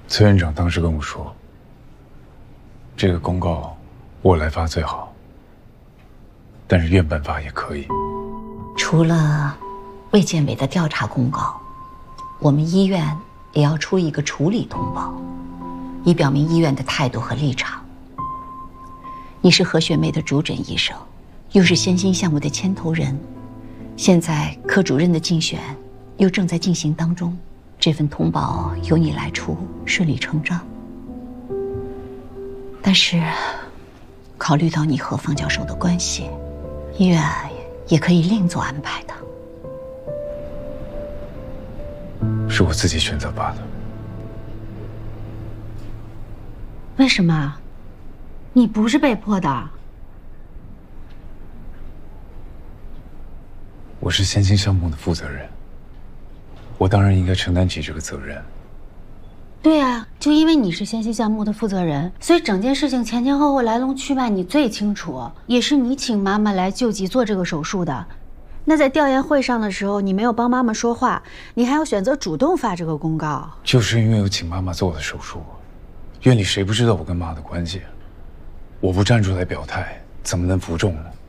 崔院长当时跟我说，这个公告我来发最好，但是院办发也可以。 除了卫健委的调查公告，我们医院也要出一个处理通报，以表明医院的态度和立场。你是何雪梅的主诊医生，又是先心项目的牵头人，现在科主任的竞选又正在进行当中，这份通报由你来出，顺理成章。但是，考虑到你和方教授的关系，医院也可以另做安排的。 是我自己选择发的。 为什么？你不是被迫的。 我是先心项目的负责人，我当然应该承担起这个责任。 对啊，就因为你是先心项目的负责人，所以整件事情前前后后来龙去脉你最清楚，也是你请妈妈来救急做这个手术的。那在调研会上的时候，你没有帮妈妈说话，你还要选择主动发这个公告。 就是因为我请妈妈做了手术，院里谁不知道我跟妈的关系？我不站出来表态，怎么能服众呢？